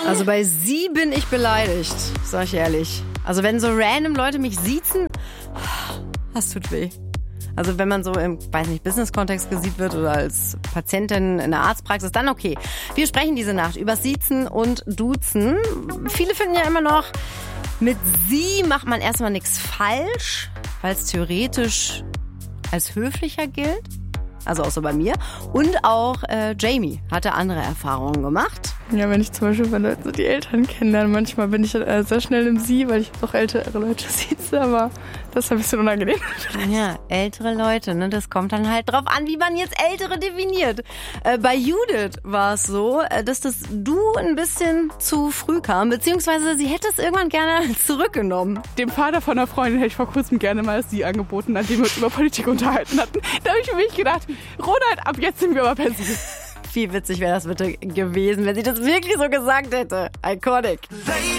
Also bei sie bin ich beleidigt, sag ich ehrlich. Also wenn so random Leute mich siezen, das tut weh. Also wenn man so im, weiß nicht, Business-Kontext gesiezt wird oder als Patientin in der Arztpraxis, dann okay. Wir sprechen diese Nacht über Siezen und Duzen. Viele finden ja immer noch, mit sie macht man erstmal nichts falsch, weil es theoretisch als höflicher gilt. Also auch so bei mir. Und auch Jamie hatte andere Erfahrungen gemacht. Ja, wenn ich zum Beispiel bei Leuten so die Eltern kennenlerne, manchmal bin ich sehr schnell im Sie, weil ich doch ältere Leute sieze, aber das ist ein bisschen unangenehm. Ja, ältere Leute, ne? Das kommt dann halt drauf an, wie man jetzt Ältere definiert. Bei Judith war es so, dass das Du ein bisschen zu früh kam, beziehungsweise sie hätte es irgendwann gerne zurückgenommen. Dem Vater von einer Freundin hätte ich vor kurzem gerne mal Sie angeboten, nachdem wir uns über Politik unterhalten hatten. Da habe ich für mich gedacht, Ronald, ab jetzt sind wir aber per Sie. Wie witzig wäre das bitte gewesen, wenn sie das wirklich so gesagt hätte. Iconic.